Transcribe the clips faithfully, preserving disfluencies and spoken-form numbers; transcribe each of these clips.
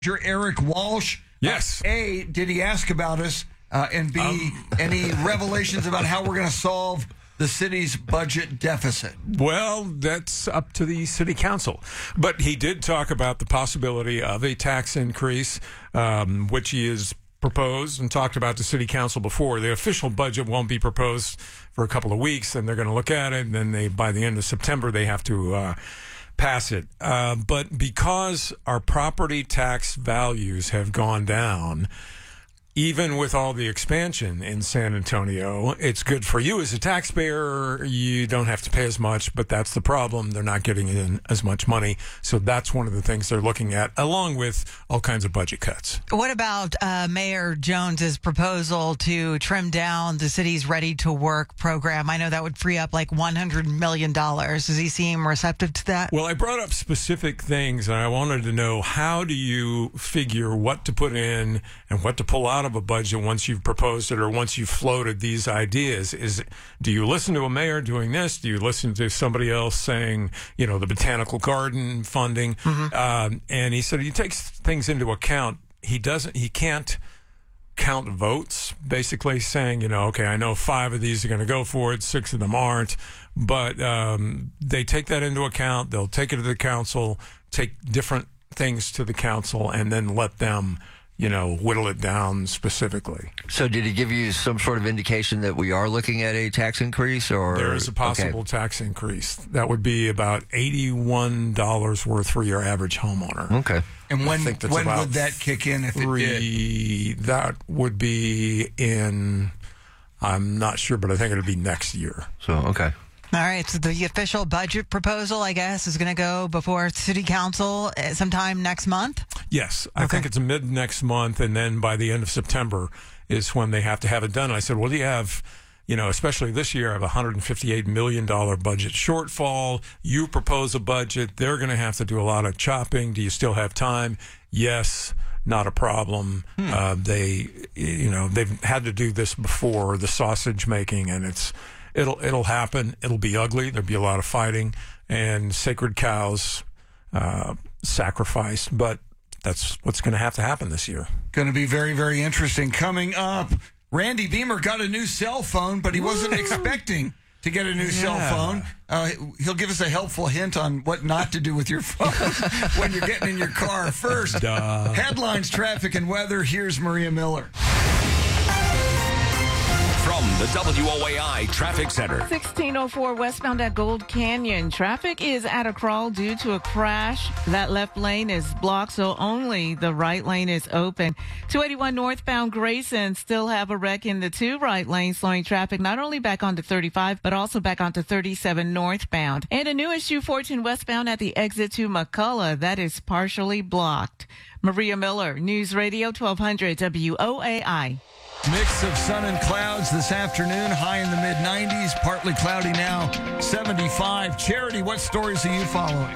Eric Walsh. Yes. Uh, A, did he ask about us? Uh, and B, um, any revelations about how we're going to solve the city's budget deficit? Well, that's up to the city council. But he did talk about the possibility of a tax increase, um, which he has proposed and talked about to city council before. The official budget won't be proposed for a couple of weeks, and they're going to look at it, and then they, by the end of September, they have to uh, pass it. Uh, but because our property tax values have gone down, even with all the expansion in San Antonio, it's good for you as a taxpayer. You don't have to pay as much, but that's the problem. They're not getting in as much money. So that's one of the things they're looking at, along with all kinds of budget cuts. What about uh, Mayor Jones's proposal to trim down the city's Ready to Work program? I know that would free up like one hundred million dollars. Does he seem receptive to that? Well, I brought up specific things, and I wanted to know, how do you figure what to put in and what to pull out of a budget once you've proposed it or once you've floated these ideas? Is do you listen to a mayor doing this? Do you listen to somebody else saying, you know, the botanical garden funding? Mm-hmm. Um, and he said he takes things into account. He doesn't. He can't count votes. Basically, saying, you know, okay, I know five of these are going to go for it, six of them aren't, but um, they take that into account. They'll take it to the council, take different things to the council, and then let them, you know, whittle it down specifically. So did he give you some sort of indication that we are looking at a tax increase? Or there is a possible okay. tax increase. That would be about eighty-one dollars worth for your average homeowner. Okay. And when, when would that kick in if three, it did? That would be in, I'm not sure, but I think it'll be next year. So, okay. All right, so the official budget proposal, I guess, is going to go before City Council sometime next month? Yes, I okay. think it's mid next month, and then by the end of September is when they have to have it done. And I said, well, do you have, you know, especially this year, I have a one hundred fifty-eight million dollars budget shortfall. You propose a budget. They're going to have to do a lot of chopping. Do you still have time? Yes, not a problem. Hmm. Uh, they, you know, they've had to do this before, the sausage making, and it's, It'll it'll happen. It'll be ugly. There'll be a lot of fighting and sacred cows uh, sacrificed. But that's what's going to have to happen this year. Going to be very, very interesting. Coming up, Randy Beamer got a new cell phone, but he wasn't expecting to get a new yeah. cell phone. Uh, he'll give us a helpful hint on what not to do with your phone when you're getting in your car. First, Duh. Headlines, traffic, and weather. Here's Maria Miller. From the W O A I Traffic Center. sixteen oh four westbound at Gold Canyon. Traffic is at a crawl due to a crash. That left lane is blocked, so only the right lane is open. two eighty-one northbound Grayson still have a wreck in the two right lanes, slowing traffic not only back onto thirty-five, but also back onto thirty-seven northbound. And a new issue fourteen westbound at the exit to McCullough. That is partially blocked. Maria Miller, News Radio twelve hundred W O A I. Mix of sun and clouds this afternoon, high in the mid nineties, partly cloudy now, seventy-five. Charity, what stories are you following?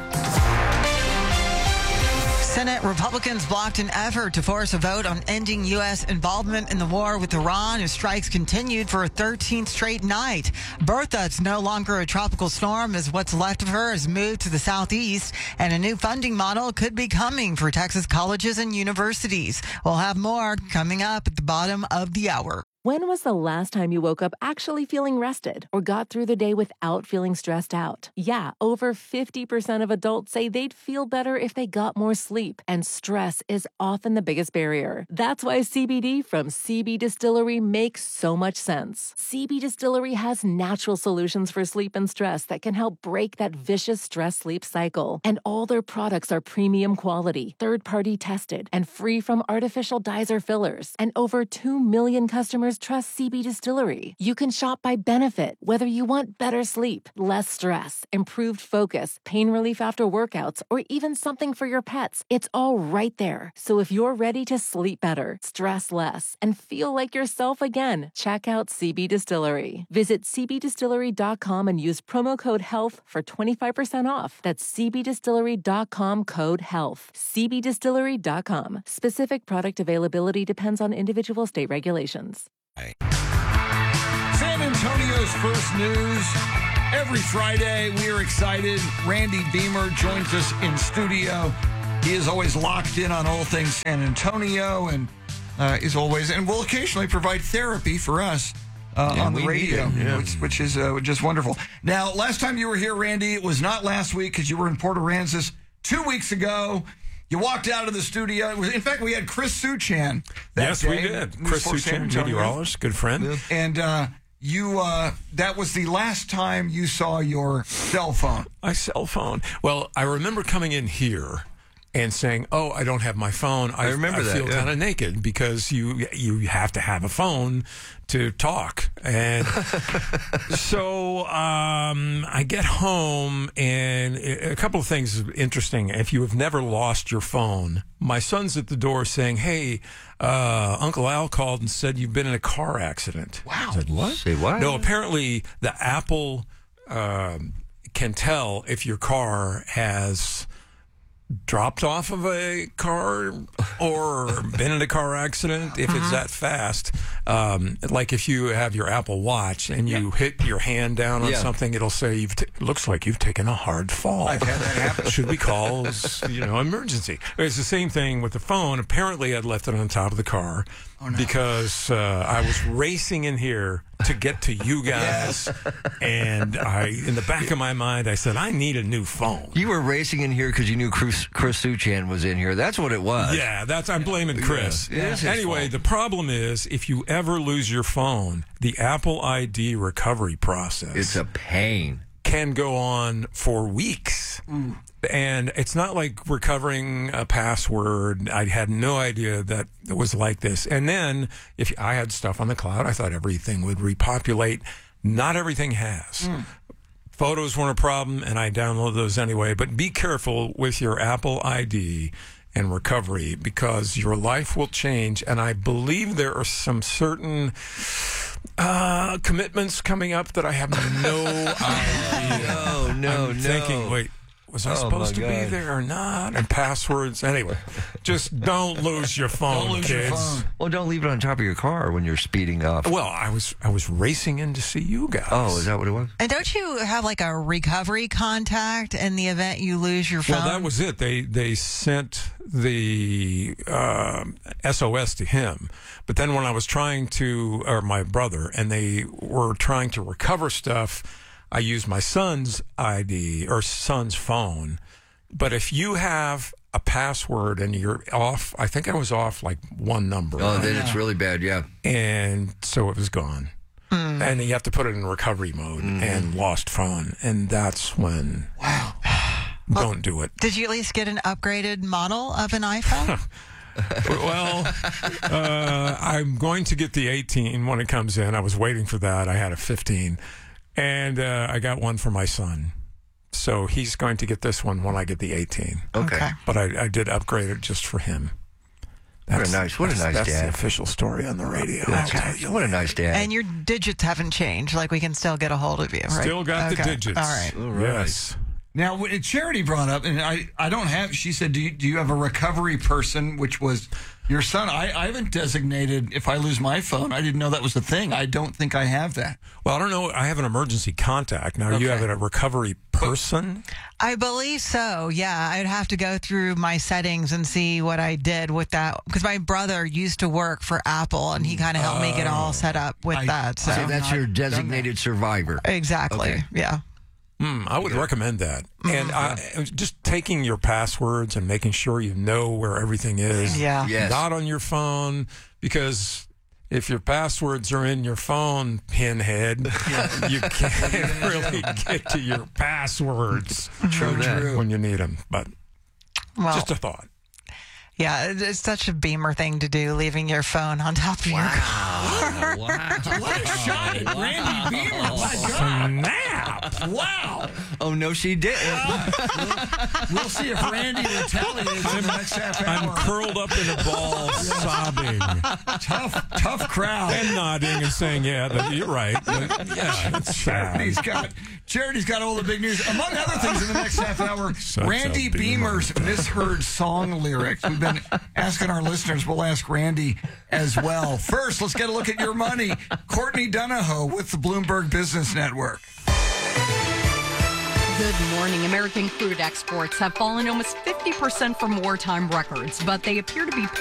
Senate Republicans blocked an effort to force a vote on ending U S involvement in the war with Iran as strikes continued for a thirteenth straight night. Bertha, it's no longer a tropical storm as what's left of her has moved to the southeast, and a new funding model could be coming for Texas colleges and universities. We'll have more coming up at the bottom of the hour. When was the last time you woke up actually feeling rested or got through the day without feeling stressed out? Yeah, over fifty percent of adults say they'd feel better if they got more sleep, and stress is often the biggest barrier. That's why C B D from C B Distillery makes so much sense. C B Distillery has natural solutions for sleep and stress that can help break that vicious stress-sleep cycle. And all their products are premium quality, third-party tested, and free from artificial dyes or fillers. And over two million customers trust C B Distillery. You can shop by benefit, whether you want better sleep, less stress, improved focus, pain relief after workouts, or even something for your pets. It's all right there. So if you're ready to sleep better, stress less, and feel like yourself again, check out C B Distillery. Visit c b distillery dot com and use promo code HEALTH for twenty-five percent off. That's c b distillery dot com code HEALTH. c b distillery dot com. Specific product availability depends on individual state regulations. San Antonio's first news. Every Friday, we are excited. Randy Beamer joins us in studio. He is always locked in on all things San Antonio and uh, is always, and will occasionally provide therapy for us uh, Yeah, on the we need radio, it, yeah. which, which is uh, just wonderful. Now, last time you were here, Randy, it was not last week because you were in Port Aransas two weeks ago. You walked out of the studio. It was, in fact, we had Chris Suchan that Yes, day. we did. News Chris four San Suchan, Antonio. meteorologist, good friend. And uh, you, uh, that was the last time you saw your cell phone. My cell phone. Well, I remember coming in here and saying, "Oh, I don't have my phone." I, I remember I that, feel yeah. kind of naked because you you have to have a phone to talk. And so um, I get home, and a couple of things is interesting. If you have never lost your phone, my son's at the door saying, "Hey, uh, Uncle Al called and said you've been in a car accident." Wow. I said, "What?" Say what? No, apparently the Apple um, can tell if your car has dropped off of a car or been in a car accident if it's that fast. Um, like if you have your Apple Watch and you hit your hand down on Yeah. something, it'll say you've t- looks like you've taken a hard fall. I've had that happen. Should we call, you know, emergency? It's the same thing with the phone. Apparently, I'd left it on top of the car because uh, I was racing in here to get to you guys, and I, in the back of my mind, I said, I need a new phone. You were racing in here because you knew Chris, Chris Suchan was in here. That's what it was. Yeah, that's I'm blaming Chris. Yeah, it is his Anyway, fault. the problem is if you ever lose your phone, the Apple I D recovery process It's a pain. can go on for weeks. And it's not like recovering a password. I had no idea that it was like this. And then if I had stuff on the cloud, I thought everything would repopulate. Not everything has. Photos weren't a problem, and I download those anyway. But be careful with your Apple I D and recovery because your life will change. And I believe there are some certain uh, commitments coming up that I have no idea. No, no, I'm no. thinking, wait, was I Oh, supposed to my be God. there or not? And passwords. Anyway, just don't lose your phone, Don't lose kids. your phone. Well, don't leave it on top of your car when you're speeding off. Well, I was I was racing in to see you guys. Oh, is that what it was? And don't you have like a recovery contact in the event you lose your phone? Well, that was it. They they sent the um S O S to him, but then when I was trying to, or my brother, and they were trying to recover stuff, I used my son's I D or son's phone. But if you have a password and you're off, I think I was off like one number, Oh, then it's really bad, yeah. and so it was gone. And you have to put it in recovery mode and lost phone, and that's when wow, don't do it. Did you at least get an upgraded model of an iPhone? Well, uh, I'm going to get the eighteen when it comes in. I was waiting for that. I had a fifteen, and uh, I got one for my son. So he's going to get this one when I get the eighteen. Okay. Okay. But I, I did upgrade it just for him. What a nice- what a that's- nice that's dad. the official story on the radio. I'll tell you. What a nice dad. And your digits haven't changed. Like we can still get a hold of you, right? Still got the Okay. digits. All right. All right. Yes. Now, when Charity brought up, and I, I don't have, she said, do you, do you have a recovery person, which was your son? I, I haven't designated if I lose my phone. I didn't know that was a thing. I don't think I have that. Well, I don't know. I have an emergency contact. Now, you Okay. have a recovery person? I believe so. Yeah, I'd have to go through my settings and see what I did with that because my brother used to work for Apple and he kind of helped me get all set up with I- that. So So that's not your done designated survivor. exactly. Okay. Yeah. Mm, I would recommend that. And I, just taking your passwords and making sure you know where everything is. Yeah. Yes. Not on your phone, because if your passwords are in your phone, pinhead, you can't really get to your passwords True that. when you need them. But Well, just a thought. yeah, it- it's such a Beamer thing to do, leaving your phone on top of your car. What a shot at Randy Beamer. My God. Snap! Wow. Oh, no, she didn't. We'll see if Randy retaliates in the next half I'm hour. curled up in a ball, sobbing Tough, tough crowd. and nodding and saying, "Yeah, that, you're right." But, yeah, it's sad. Charity's got Charity's got all the big news. Among other things, in the next half hour, Such Randy a Beamer. Beamer's misheard song lyrics. We've been asking our listeners. We'll ask Randy as well. First, let's get a look at your money. Courtney Donahoe with the Bloomberg Business Network. Good morning. American crude exports have fallen almost fifty percent from wartime records, but they appear to be